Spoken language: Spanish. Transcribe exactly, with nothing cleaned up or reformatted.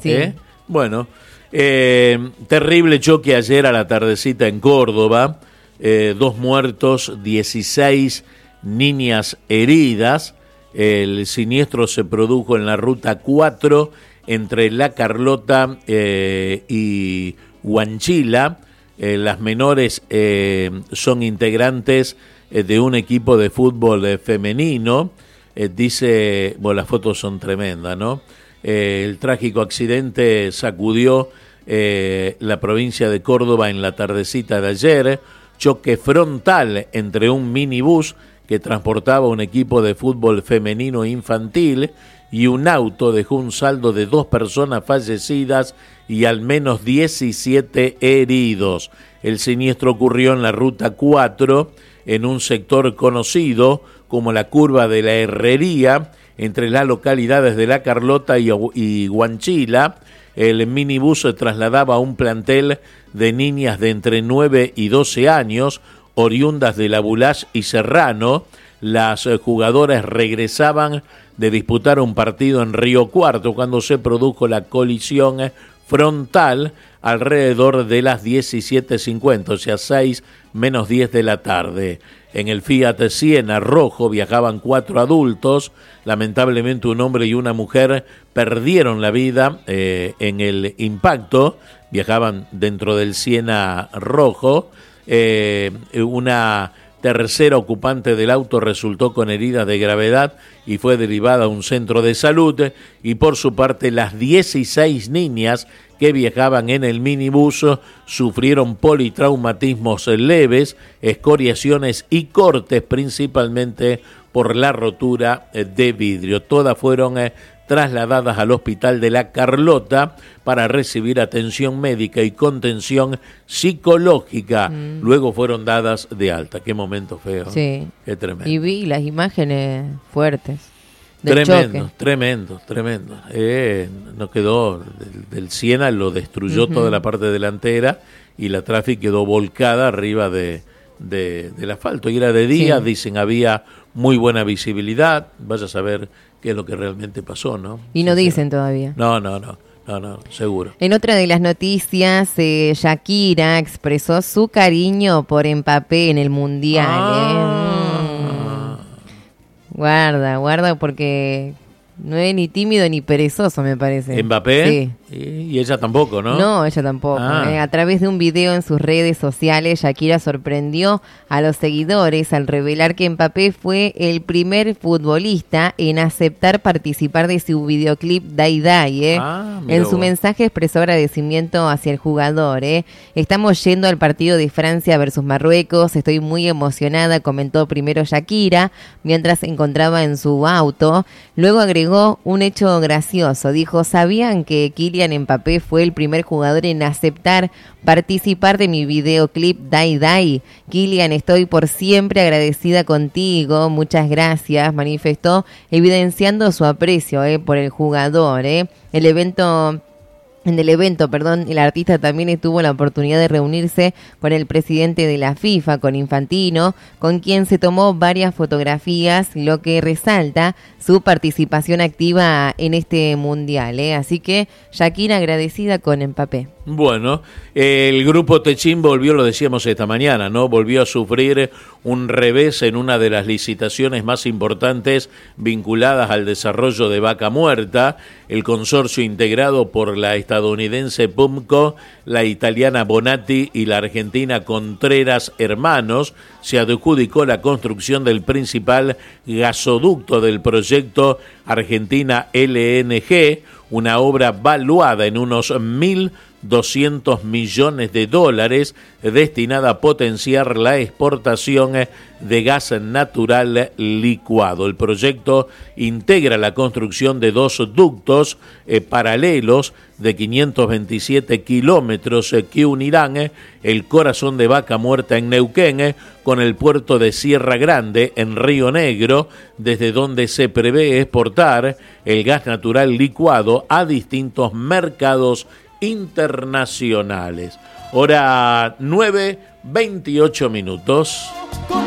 Sí. ¿Eh? Bueno, eh, terrible choque ayer a la tardecita en Córdoba. Eh, dos muertos, dieciséis niñas heridas. El siniestro se produjo en la ruta cuatro entre La Carlota eh, y Huanchila. Eh, las menores eh, son integrantes eh, de un equipo de fútbol eh, femenino. Eh, dice, bueno, las fotos son tremendas, ¿no? Eh, el trágico accidente sacudió eh, la provincia de Córdoba en la tardecita de ayer. Choque frontal entre un minibús que transportaba un equipo de fútbol femenino infantil y un auto dejó un saldo de dos personas fallecidas y al menos diecisiete heridos. El siniestro ocurrió en la ruta cuatro, en un sector conocido como la curva de la Herrería, entre las localidades de La Carlota y, y Huanchila. El minibús se trasladaba a un plantel de niñas de entre nueve y doce años, oriundas de La Bulach y Serrano. Las jugadoras regresaban de disputar un partido en Río Cuarto cuando se produjo la colisión frontal alrededor de las diecisiete cincuenta, o sea, seis menos diez de la tarde. En el Fiat Siena rojo viajaban cuatro adultos. Lamentablemente un hombre y una mujer perdieron la vida eh, en el impacto. Viajaban dentro del Siena rojo. Eh, una tercera ocupante del auto resultó con heridas de gravedad y fue derivada a un centro de salud. Y por su parte, las dieciséis niñas que viajaban en el minibús sufrieron politraumatismos leves, escoriaciones y cortes, principalmente por la rotura de vidrio. Todas fueron eh, trasladadas al hospital de La Carlota para recibir atención médica y contención psicológica. Mm. Luego fueron dadas de alta. Qué momento feo. Sí. Qué tremendo. Y vi las imágenes fuertes. Tremendo, choque. tremendo, tremendo. Eh, no quedó, del, del Siena lo destruyó uh-huh. toda la parte delantera y la Traffic quedó volcada arriba de, de, del asfalto. Y era de día, sí. Dicen, había muy buena visibilidad. Vaya a saber qué es lo que realmente pasó, ¿no? Y no dicen todavía. No, no, no, no, no, seguro. En otra de las noticias, eh, Shakira expresó su cariño por Mbappé en el Mundial. Ah. Eh. Guarda, guarda, porque no es ni tímido ni perezoso, me parece. ¿Mbappé? Sí. Y ella tampoco, ¿no? No, ella tampoco. Ah. Eh. A través de un video en sus redes sociales, Shakira sorprendió a los seguidores al revelar que Mbappé fue el primer futbolista en aceptar participar de su videoclip Die Die. Eh. Ah, en su mensaje expresó agradecimiento hacia el jugador. Eh. Estamos yendo al partido de Francia versus Marruecos. Estoy muy emocionada, comentó primero Shakira mientras se encontraba en su auto. Luego agregó un hecho gracioso. Dijo, ¿sabían que Kylian Mbappé fue el primer jugador en aceptar participar de mi videoclip Die Die? Kylian, estoy por siempre agradecida contigo, muchas gracias, manifestó, evidenciando su aprecio eh, por el jugador. Eh. El evento... En el evento, perdón, el artista también tuvo la oportunidad de reunirse con el presidente de la FIFA, con Infantino, con quien se tomó varias fotografías, lo que resalta su participación activa en este mundial. ¿eh? Así que Shakira agradecida con Mbappé. Bueno, el grupo Techín volvió, lo decíamos esta mañana, ¿no? Volvió a sufrir un revés en una de las licitaciones más importantes vinculadas al desarrollo de Vaca Muerta. El consorcio integrado por la estadounidense Pumco, la italiana Bonatti y la argentina Contreras Hermanos se adjudicó la construcción del principal gasoducto del proyecto Argentina L N G, una obra valuada en unos mil doscientos millones de dólares destinada a potenciar la exportación de gas natural licuado. El proyecto integra la construcción de dos ductos eh, paralelos de quinientos veintisiete kilómetros eh, que unirán eh, el corazón de Vaca Muerta en Neuquén eh, con el puerto de Sierra Grande en Río Negro, desde donde se prevé exportar el gas natural licuado a distintos mercados internacionales. Hora nueve, veintiocho minutos.